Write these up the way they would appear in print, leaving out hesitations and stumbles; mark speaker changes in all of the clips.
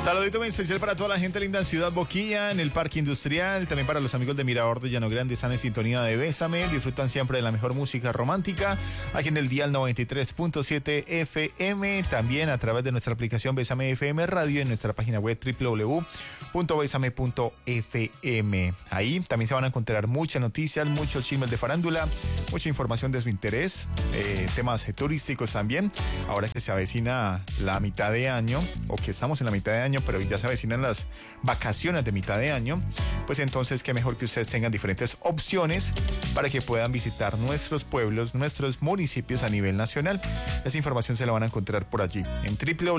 Speaker 1: Saludito muy especial para toda la gente linda en Ciudad Boquilla, en el Parque Industrial, también para los amigos de Mirador de Llano Grande, están en sintonía de Bésame, disfrutan siempre de la mejor música romántica, aquí en el dial 93.7 FM, también a través de nuestra aplicación Bésame FM Radio, en nuestra página web www.besame.fm. Ahí también se van a encontrar muchas noticias, muchos chismes de farándula, mucha información de su interés, temas turísticos también, ahora que se avecina la mitad de año, o que estamos en la mitad de año, pero ya se avecinan las vacaciones de mitad de año, pues entonces qué mejor que ustedes tengan diferentes opciones para que puedan visitar nuestros pueblos, nuestros municipios a nivel nacional. Esa información se la van a encontrar por allí en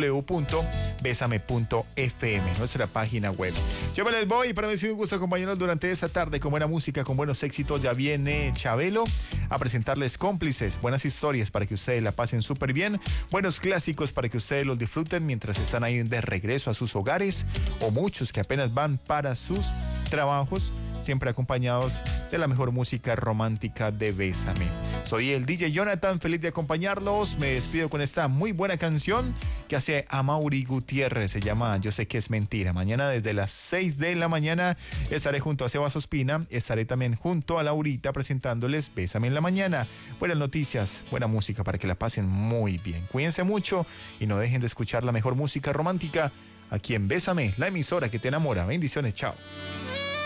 Speaker 1: www.besame.fm, nuestra página web. Yo me les voy y para mí ha sido un gusto acompañarlos durante esta tarde con buena música, con buenos éxitos. Ya viene Chabelo a presentarles Cómplices, buenas historias para que ustedes la pasen súper bien, buenos clásicos para que ustedes los disfruten mientras están ahí de regreso a sus hogares, o muchos que apenas van para sus trabajos, siempre acompañados de la mejor música romántica de Bésame. Soy el DJ Jonathan, feliz de acompañarlos. Me despido con esta muy buena canción que hace Amaury Gutiérrez, se llama Yo sé que es mentira. Mañana desde las 6 de la mañana estaré junto a Sebas Ospina, estaré también junto a Laurita presentándoles Bésame en la mañana. Buenas noticias, buena música para que la pasen muy bien. Cuídense mucho y no dejen de escuchar la mejor música romántica aquí en Bésame, la emisora que te enamora. Bendiciones, chao.